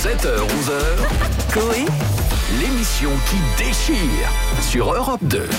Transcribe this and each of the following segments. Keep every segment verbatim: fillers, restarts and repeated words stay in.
sept heures onze heures, Coé, l'émission qui déchire sur Europe deux.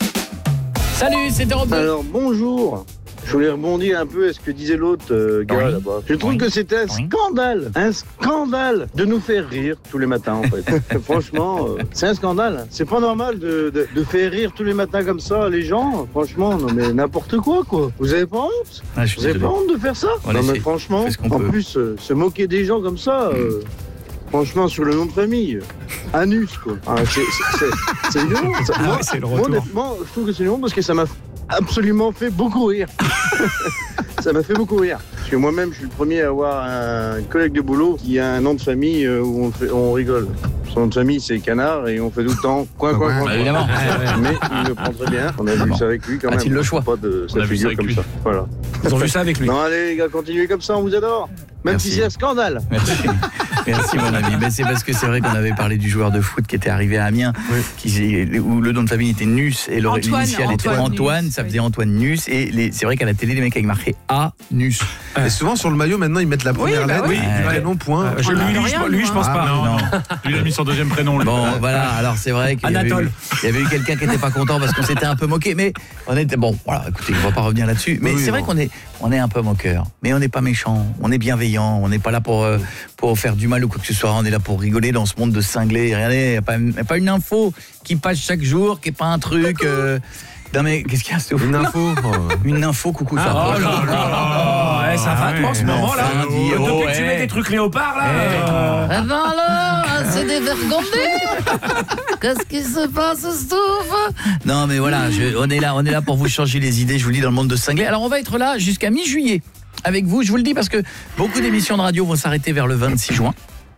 Salut, c'est Europe deux. Alors bonjour. Je voulais rebondir un peu à ce que disait l'autre euh, gars Oui. là-bas. Je trouve Oui. que c'était un Oui. scandale, un scandale de nous faire rire tous les matins en fait. Franchement, euh, c'est un scandale. C'est pas normal de, de, de faire rire tous les matins comme ça les gens. Franchement, non mais n'importe quoi quoi. Vous avez pas honte Ah, je suis Vous avez désolé. pas honte de faire ça On Non essaie. mais franchement, Fait ce qu'on en peut. plus euh, se moquer des gens comme ça. Euh, Franchement, sur le nom de famille, Anus, quoi. Ah, c'est, c'est, c'est, c'est violent. Ça, Ah moi, ouais, c'est le moi, retour. honnêtement, je trouve que c'est violent parce que ça m'a absolument fait beaucoup rire. Ça m'a fait beaucoup rire. Parce que moi-même, je suis le premier à avoir un collègue de boulot qui a un nom de famille euh, où on, fait, on rigole. Son nom de famille, c'est Canard et on fait tout le temps coin, coin, coin, coin. Évidemment. Mais il le prend très bien. On a vu Bon. ça avec lui quand même. A-t-il le choix? Pas de On a sa vu ça figure avec comme lui. ça. Voilà. Ils ont vu ça avec lui. Non, allez les gars, continuez comme ça, on vous adore. Même Merci. si c'est un scandale. Merci. Merci mon ami. Mais c'est parce que c'est vrai qu'on avait parlé du joueur de foot qui était arrivé à Amiens, qui, où le nom de famille était Nus et le- Antoine, l'initiale était Antoine Antoine, Nus, ça oui. faisait Antoine Nus. Et les- c'est vrai qu'à la télé, les mecs avaient marqué A Nus. Et souvent sur le maillot maintenant ils mettent la première bah lettre oui. du prénom point. Euh, je- lui, lui, je, lui, je pense Ah, pas. non. Non. Lui, il a mis son deuxième prénom. Lui. Bon, voilà. Alors c'est vrai qu'il y avait, Anatole. eu, il y avait eu quelqu'un qui n'était pas content parce qu'on s'était un peu moqué. Mais on était bon. Voilà. Écoutez, on va pas revenir là-dessus. Mais Oui, c'est vrai bon. qu'on est, on est un peu moqueur. Mais on n'est pas méchant. On est bienveillant. On n'est pas là pour euh, pour faire du mal ou quoi que ce soit. On est là pour rigoler dans ce monde de cinglés. Regardez, il n'y a pas, y a pas une info qui passe chaque jour, qui est pas un truc. Euh... Non mais qu'est-ce qu'il y a ce Une info. oh. Une info, coucou ça. Oh là là là. Ouais, ça va toi en ce mais moment là. enfin, dis, Depuis oh, que tu ouais. mets des trucs léopards là. euh, Ah ben alors, c'est des vergondés. Qu'est-ce qui se passe, Stouff? Non mais voilà, je, on est là, on est là pour vous changer les idées, je vous le dis, dans le monde de cinglés. Alors on va être là jusqu'à mi-juillet avec vous, je vous le dis parce que beaucoup d'émissions de radio vont s'arrêter vers le vingt-six juin.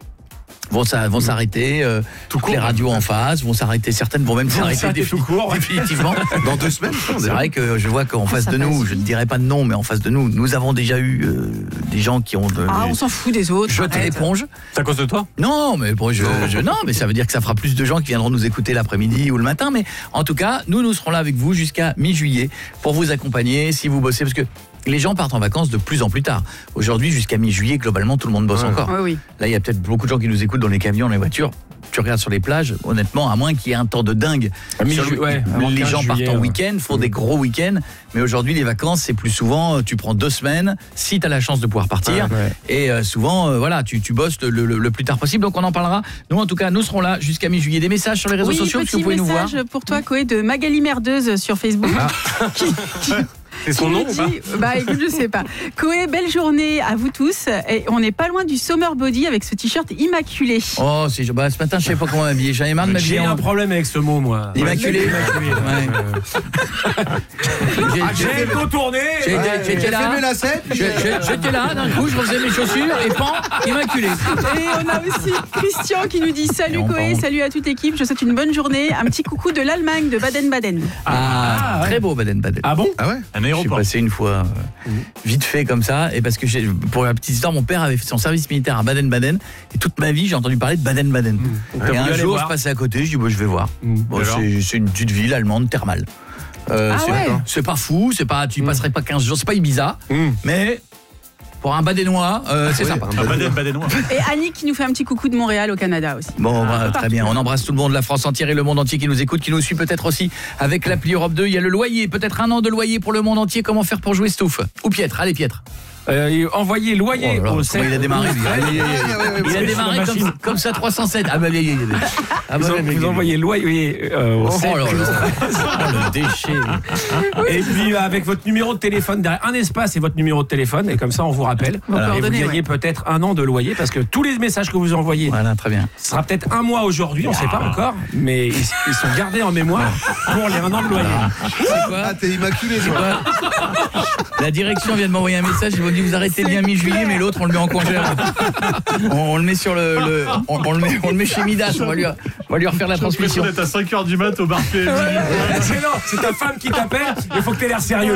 Vont, ça, vont s'arrêter, euh, toutes les radios en face, vont s'arrêter, certaines vont même s'arrêter s'arrêter tout court. définitivement. Dans deux semaines. C'est vrai que je vois qu'en face ça de passe. nous, je ne dirais pas de nom, mais en face de nous, nous avons déjà eu euh, des gens qui ont euh, Ah, on s'en fout des autres. jeté arrête. l'éponge. C'est à cause de toi. Non, mais bon, je, je- non, mais ça veut dire que ça fera plus de gens qui viendront nous écouter l'après-midi ou le matin. Mais en tout cas, nous, nous serons là avec vous jusqu'à mi-juillet pour vous accompagner si vous bossez, parce que les gens partent en vacances de plus en plus tard. Aujourd'hui, jusqu'à mi-juillet, globalement, tout le monde bosse Ouais. encore. Oui, oui. Là, il y a peut-être beaucoup de gens qui nous écoutent dans les camions, dans les voitures. Tu regardes sur les plages, honnêtement, à moins qu'il y ait un temps de dingue. À mi-ju- Sur le- ouais, avant les quinze gens partent juillet, en ouais. week-end, font des gros week-ends. Mais aujourd'hui, les vacances, c'est plus souvent, euh, tu prends deux semaines, si tu as la chance de pouvoir partir. Ouais, ouais. Et euh, souvent, euh, voilà, tu, tu bosses le, le- le plus tard possible. Donc, on en parlera. Nous, en tout cas, nous serons là jusqu'à mi-juillet. Des messages sur les réseaux Oui, sociaux, parce que petit vous pouvez nous voir. message pour toi, Coé, de Magali Merdeuse sur Facebook. Qui- qui- C'est son qui nom nous ou pas dit, bah écoute, je sais pas. Coé, belle journée à vous tous. Et on n'est pas loin du Summer Body avec ce t-shirt immaculé. Oh, c'est, bah, ce matin, je savais pas comment m'habiller. J'en ai marre de m'habiller J'ai en un problème avec ce mot moi. immaculé. Immaculé. Ouais. J'ai- Ah, j'ai- J'ai contourné. j'ai- j'ai- J'étais là. la scène. J'ai- j'ai- J'étais là, d'un coup, je refaisais mes chaussures et pan, immaculé. Et on a aussi Christian qui nous dit Et salut on Coé, part. salut à toute l'équipe, je souhaite une bonne journée. Un petit coucou de l'Allemagne, de Baden-Baden. Ah, Ah, ouais. très beau Baden-Baden. Ah bon? Ah ouais. Un Je suis aéroport. passé une fois euh, vite fait comme ça, et parce que j'ai, pour la petite histoire, mon père avait fait son service militaire à Baden-Baden, et toute ma vie j'ai entendu parler de Baden-Baden. T'as Et voulu un aller jour voir je passais à côté, je dis bon, je vais voir. Mmh. Bon, Alors c'est, c'est une petite ville allemande thermale. Euh, Ah c'est, ouais. c'est pas fou, c'est pas, tu passerais pas quinze jours, c'est pas Ibiza, Mmh. mais pour un Badenois, euh, c'est Oui, sympa. un Ah, Baden, Badenois. Et Annick qui nous fait un petit coucou de Montréal au Canada aussi. Bon, bah, très bien. On embrasse tout le monde, la France entière et le monde entier qui nous écoute, qui nous suit peut-être aussi avec l'appli Europe deux. Il y a le loyer, peut-être un an de loyer pour le monde entier. Comment faire pour jouer Stouff? Ou Pietre, allez Pietre. Euh, envoyez loyer Oh là là, au comment sept. il a démarré lui. Ouais, Il a- Il a Sur démarré la comme, machine. comme ça trois cent sept. Ah bah, oui, oui, oui. Ah, bah, Vous, oui, en- oui, vous oui. envoyez loyer euh, au Oh sept. là là. Oh, le déchet. Et puis avec votre numéro de téléphone derrière un espace et votre numéro de téléphone, et comme ça on vous rappelle. Vos Et vous coordonnées, gagnez ouais. peut-être un an de loyer, parce que tous les messages que vous envoyez, Voilà, très bien. ce sera peut-être un mois aujourd'hui, on ne sait pas encore, mais ils, ils sont gardés en mémoire pour les un an de loyer. C'est quoi? Ah t'es immaculé. C'est toi. quoi? La direction vient de m'envoyer un message, ils m'ont dit vous arrêtez bien mi-juillet, mais l'autre on le met en congé. On, on le met sur le, le- on, on le met, on le met chez Midas, on va lui, on va lui refaire la transmission. d'être à cinq heures du mat au bar P M U. C'est non, c'est ta femme qui t'appelle, il faut que tu aies l'air sérieux.